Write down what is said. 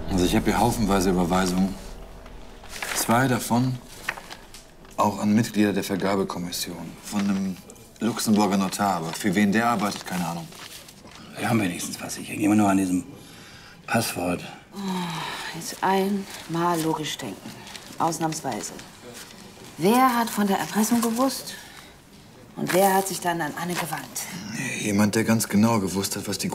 Also ich habe hier haufenweise Überweisungen. 2 davon auch an Mitglieder der Vergabekommission. Von einem Luxemburger Notar. Aber für wen der arbeitet, keine Ahnung. Wir haben wenigstens was. Ich hänge immer nur an diesem Passwort. Jetzt einmal logisch denken. Ausnahmsweise. Wer hat von der Erpressung gewusst? Und wer hat sich dann an Anne gewandt? Jemand, der ganz genau gewusst hat, was die